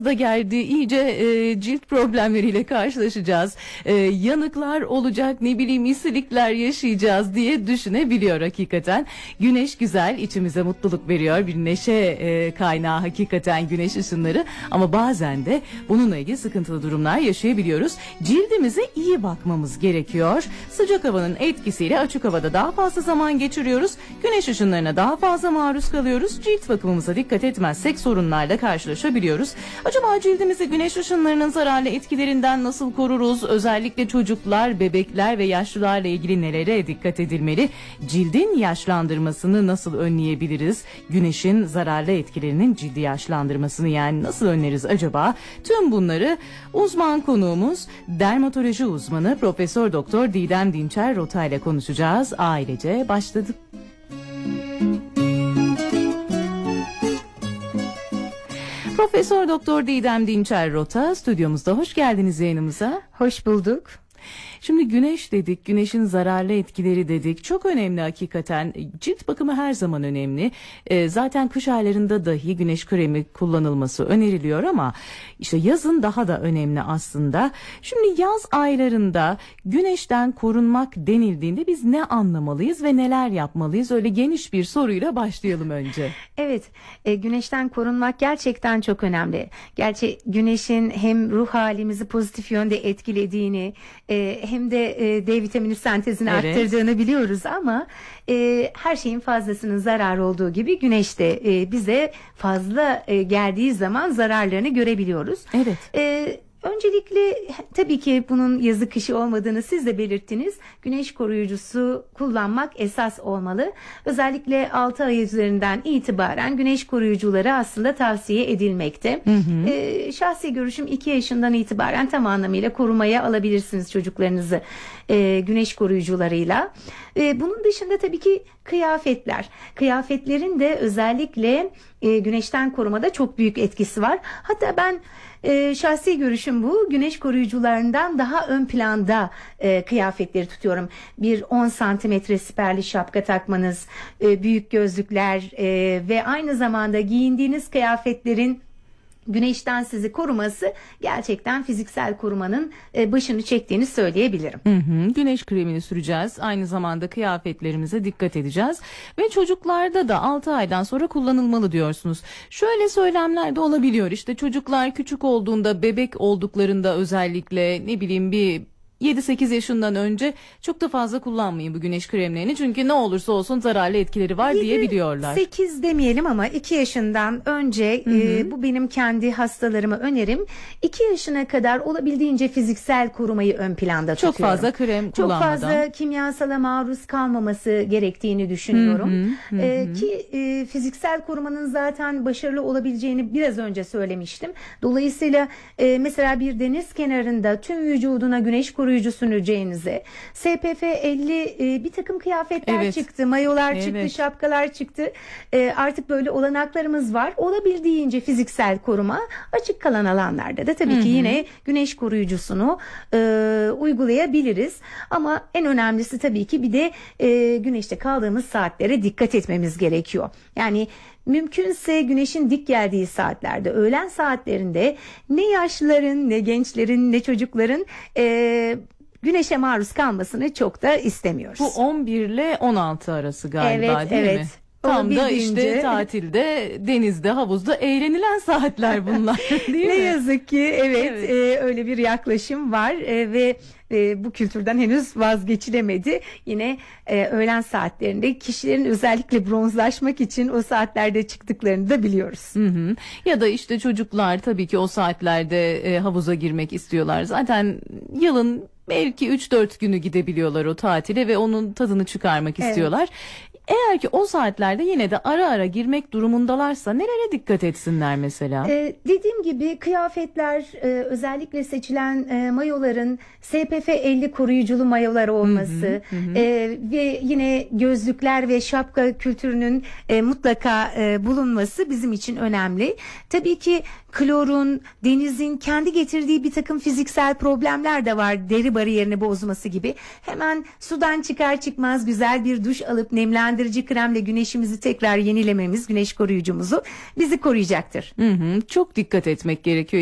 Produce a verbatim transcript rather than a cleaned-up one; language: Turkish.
da geldi. İyice e, cilt problemleriyle karşılaşacağız. E, yanıklar olacak, ne bileyim isilikler yaşayacağız diye düşünebiliyor hakikaten. Güneş güzel, içimize mutluluk veriyor. Bir neşe e, kaynağı hakikaten güneş ışınları. Ama bazen de bununla ilgili sıkıntılı durumlar yaşayabiliyoruz. Cildimize iyi bakmamız gerekiyor. Sıcak havanın etkisiyle açık havada daha fazla zaman geçiriyoruz. Güneş ışınlarına daha fazla maruz kalıyoruz. Cilt bakımımıza dikkat etmezsek sorunlarla karşılaşabiliyoruz. Acaba cildimizi güneş ışınlarının zararlı etkilerinden nasıl koruruz? Özellikle çocuklar, bebekler ve yaşlılarla ilgili nelere dikkat edilmeli? Cildin yaşlandırmasını nasıl önleyebiliriz? Güneşin zararlı etkilerinin cildi yaşlandırmasını yani nasıl önleriz acaba? Tüm bunları uzman konuğumuz, dermatoloji uzmanı Profesör Doktor Didem Dinçer Rota ile konuşacağız. Ailece başladık. Profesör Doktor Didem Dinçer Rota stüdyomuzda. Hoş geldiniz yayınımıza. Hoş bulduk. Şimdi güneş dedik, güneşin zararlı etkileri dedik. Çok önemli hakikaten. Cilt bakımı her zaman önemli. E, zaten kış aylarında dahi güneş kremi kullanılması öneriliyor ama işte yazın daha da önemli aslında. Şimdi yaz aylarında güneşten korunmak denildiğinde biz ne anlamalıyız ve neler yapmalıyız? Öyle geniş bir soruyla başlayalım önce. Evet, e, güneşten korunmak gerçekten çok önemli. Gerçi güneşin hem ruh halimizi pozitif yönde etkilediğini, e, hem de e, D vitamini sentezini evet. arttırdığını biliyoruz ama e, her şeyin fazlasının zararı olduğu gibi güneş de e, bize fazla e, geldiği zaman zararlarını görebiliyoruz. Evet. E, Öncelikle tabii ki bunun yazı kışı olmadığını siz de belirttiniz. Güneş koruyucusu kullanmak esas olmalı. Özellikle altı ay üzerinden itibaren güneş koruyucuları aslında tavsiye edilmekte. Hı hı. Ee, şahsi görüşüm iki yaşından itibaren tam anlamıyla korumaya alabilirsiniz çocuklarınızı e, güneş koruyucularıyla. E, bunun dışında tabii ki kıyafetler. Kıyafetlerin de özellikle e, güneşten korumada çok büyük etkisi var. Hatta ben e, şahsi görüşüm bu. Güneş koruyucularından daha ön planda e, kıyafetleri tutuyorum. Bir on santimetre siperli şapka takmanız, e, büyük gözlükler e, ve aynı zamanda giyindiğiniz kıyafetlerin güneşten sizi koruması gerçekten fiziksel korumanın başını çektiğini söyleyebilirim. Hı hı, güneş kremini süreceğiz. Aynı zamanda kıyafetlerimize dikkat edeceğiz. Ve çocuklarda da altı aydan sonra kullanılmalı diyorsunuz. Şöyle söylemler de olabiliyor. İşte çocuklar küçük olduğunda, bebek olduklarında özellikle ne bileyim bir yedi sekiz yaşından önce çok da fazla kullanmayın bu güneş kremlerini. Çünkü ne olursa olsun zararlı etkileri var diyebiliyorlar. sekiz demeyelim ama iki yaşından önce hı hı. E, bu benim kendi hastalarıma önerim. iki yaşına kadar olabildiğince fiziksel korumayı ön planda çok tutuyorum. Çok fazla krem kullanmadan. Çok fazla kimyasala maruz kalmaması gerektiğini düşünüyorum. Hı hı, e, hı. Ki e, fiziksel korumanın zaten başarılı olabileceğini biraz önce söylemiştim. Dolayısıyla e, mesela bir deniz kenarında tüm vücuduna güneş koruyucu süreceğinize S P F elli e, bir takım kıyafetler evet. çıktı, mayolar evet. çıktı, şapkalar çıktı. E, artık böyle olanaklarımız var. Olabildiğince fiziksel koruma, açık kalan alanlarda da tabii Hı-hı. ki yine güneş koruyucusunu e, uygulayabiliriz. Ama en önemlisi tabii ki bir de e, güneşte kaldığımız saatlere dikkat etmemiz gerekiyor. Yani mümkünse güneşin dik geldiği saatlerde, öğlen saatlerinde ne yaşlıların, ne gençlerin, ne çocukların e, güneşe maruz kalmasını çok da istemiyoruz. Bu on bir ile on altı arası galiba evet, değil evet. mi? Tam da işte tatilde, denizde, havuzda eğlenilen saatler bunlar değil ne mi? Ne yazık ki evet, evet. E, öyle bir yaklaşım var e, ve e, bu kültürden henüz vazgeçilemedi. Yine e, öğlen saatlerinde kişilerin özellikle bronzlaşmak için o saatlerde çıktıklarını da biliyoruz. Hı hı. Ya da işte çocuklar tabii ki o saatlerde e, havuza girmek istiyorlar. Zaten yılın belki üç dört günü gidebiliyorlar o tatile ve onun tadını çıkarmak evet. istiyorlar. Eğer ki o saatlerde yine de ara ara girmek durumundalarsa nelere dikkat etsinler mesela? Ee, dediğim gibi kıyafetler, e, özellikle seçilen e, mayoların S P F elli koruyuculu mayolar olması hı hı, hı. E, ve yine gözlükler ve şapka kültürünün e, mutlaka e, bulunması bizim için önemli. Tabii ki klorun, denizin kendi getirdiği bir takım fiziksel problemler de var. Deri bariyerini bozması gibi. Hemen sudan çıkar çıkmaz güzel bir duş alıp nemlendirmek nemlendirici kremle güneşimizi tekrar yenilememiz, güneş koruyucumuzu bizi koruyacaktır. Hı hı, çok dikkat etmek gerekiyor.